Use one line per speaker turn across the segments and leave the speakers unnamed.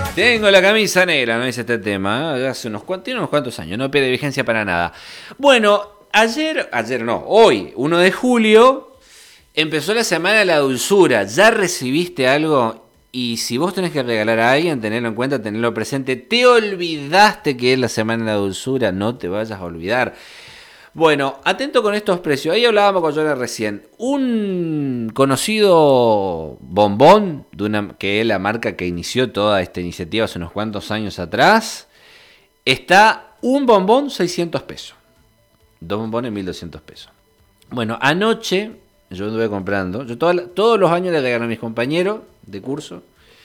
Tengo la camisa negra, no dice este tema. Tiene unos cuantos años, no pierde vigencia para nada. Bueno, hoy, 1 de julio, empezó la semana de la dulzura. ¿Ya recibiste algo? Y si vos tenés que regalar a alguien, tenerlo en cuenta, tenerlo presente. ¿Te olvidaste que es la semana de la dulzura? No te vayas a olvidar. Bueno, atento con estos precios. Ahí hablábamos con Jonah recién. Un conocido bombón, que es la marca que inició toda esta iniciativa hace unos cuantos años atrás, está un bombón 600 pesos. 2 bombones 1.200 pesos. Bueno, anoche yo anduve comprando. Yo todos los años le regalo a mis compañeros de curso.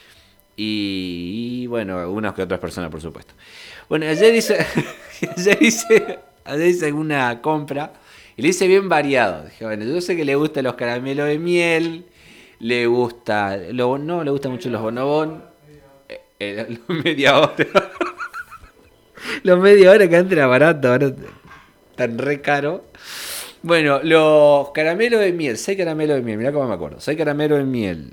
Y bueno, algunas que otras personas, por supuesto. Bueno, ayer hice una compra y le hice bien variado. Dije, bueno, yo sé que le gustan los caramelos de miel, le gusta, no le gustan mucho los bonobón, los media hora. Los media hora que antes era barato, ahora están re caro. Bueno, los caramelos de miel, 6 caramelos de miel, mirá cómo me acuerdo, 6 caramelos de miel,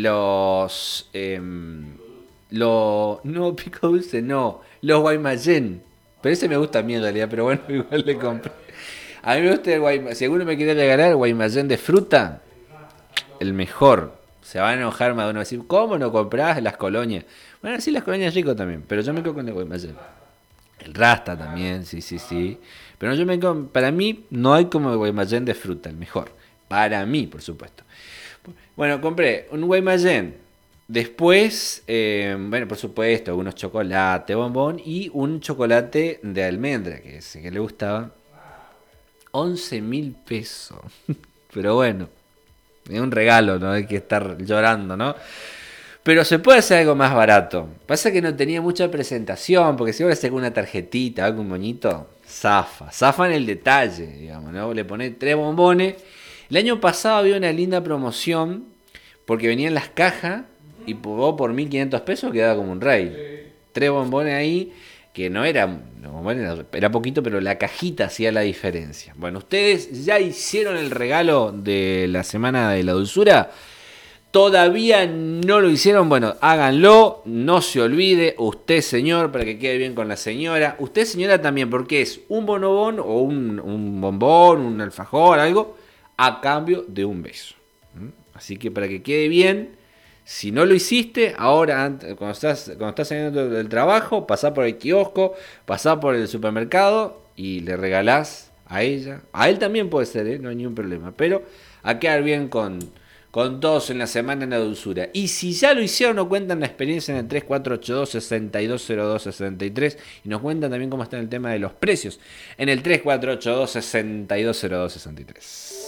no, pico dulce, no, los Guaymallén. Pero ese me gusta a mí en realidad, pero bueno, igual le compré. A mí me gusta el Guaymallén. Si alguno me quiere regalar el Guaymallén de fruta, el mejor. Se va a enojar más de uno, va a decir, ¿cómo no comprás las colonias? Bueno, sí, las colonias es rico también, pero yo me quedo con el Guaymallén. El Rasta también, sí. Pero para mí no hay como el Guaymallén de fruta, el mejor. Para mí, por supuesto. Bueno, compré un Guaymallén. Después, bueno, por supuesto, unos chocolates, bombón y un chocolate de almendra, que le gustaba. 11.000 pesos. Pero bueno, es un regalo, no hay que estar llorando, ¿no? Pero se puede hacer algo más barato. Pasa que no tenía mucha presentación, porque si vos le sacás una tarjetita, algo moñito, zafa en el detalle, digamos, ¿no? Le ponés 3 bombones. El año pasado había una linda promoción, porque venían las cajas. Y vos por 1.500 pesos quedaba como un rey. 3 bombones ahí, que no eran, los bombones era poquito, pero la cajita hacía la diferencia. Bueno, ¿ustedes ya hicieron el regalo de la semana de la dulzura? ¿Todavía no lo hicieron? Bueno, háganlo, no se olvide. Usted, señor, para que quede bien con la señora. Usted, señora, también, porque es un bonobón o un bombón, un alfajor, algo, a cambio de un beso. Así que para que quede bien... Si no lo hiciste, ahora cuando estás saliendo del trabajo, pasá por el kiosco, pasá por el supermercado y le regalás a ella. A él también puede ser, no hay ningún problema. Pero a quedar bien con todos en la semana en la dulzura. Y si ya lo hicieron, nos cuentan la experiencia en el 3482-620263 y nos cuentan también cómo está el tema de los precios en el 3482-620263.